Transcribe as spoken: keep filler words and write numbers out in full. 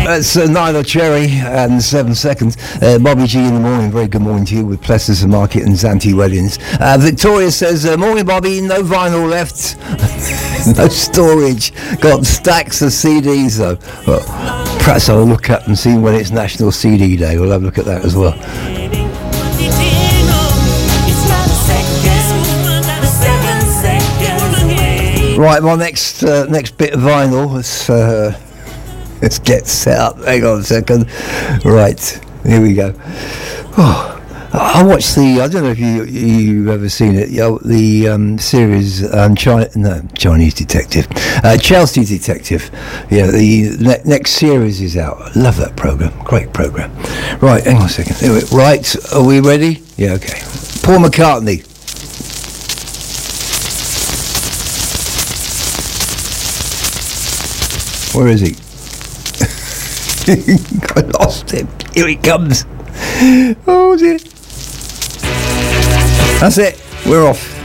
That's uh, Nile Cherry and seven seconds. Uh, Bobby G in the morning. Very good morning to you with Plessers Market and Zante Weddings. Uh, Victoria says, uh, morning Bobby, no vinyl left. No storage. Got stacks of C Ds though. Well, perhaps I'll look up and see when it's National C D Day. We'll have a look at that as well. Right, my next uh, next bit of vinyl. Let's, uh, let's get set up. Hang on a second. Right, here we go. Oh, I watched the. I don't know if you you've ever seen it. You know, the um, series um, China, no, Chinese Detective, uh, Chelsea Detective. Yeah, the ne- next series is out. I love that program. Great program. Right, hang on a second. Anyway, right, are we ready? Yeah, okay. Paul McCartney. Where is he? I lost him. Here he comes. Oh dear. That's it. We're off.